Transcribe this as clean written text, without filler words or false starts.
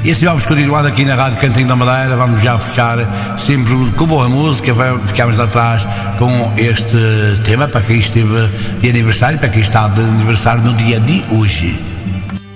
E assim vamos continuando aqui na Rádio Cantinho da Madeira. Vamos já ficar sempre com boa música. Ficamos atrás com este tema para quem esteve de aniversário, para quem está de aniversário no dia de hoje.